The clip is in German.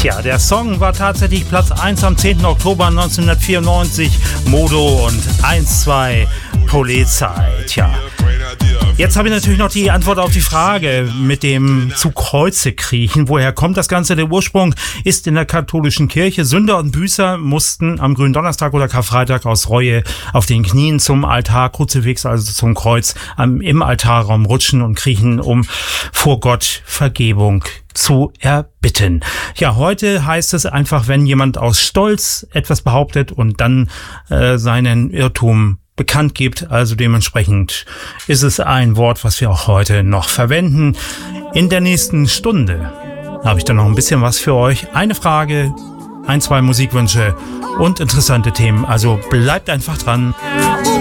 Tja, der Song war tatsächlich Platz 1 am 10. Oktober 1994. Modo und 1-2 Polizei. Tja. Jetzt habe ich natürlich noch die Antwort auf die Frage mit dem zu Kreuze kriechen. Woher kommt das Ganze? Der Ursprung ist in der katholischen Kirche. Sünder und Büßer mussten am Gründonnerstag oder Karfreitag aus Reue auf den Knien zum Altar, Kruzifix, also zum Kreuz, im Altarraum rutschen und kriechen, um vor Gott Vergebung zu erbitten. Ja, heute heißt es einfach, wenn jemand aus Stolz etwas behauptet und dann seinen Irrtum bekannt gibt, also dementsprechend ist es ein Wort, was wir auch heute noch verwenden. In der nächsten Stunde habe ich dann noch ein bisschen was für euch. Eine Frage, 1, 2 Musikwünsche und interessante Themen. Also bleibt einfach dran.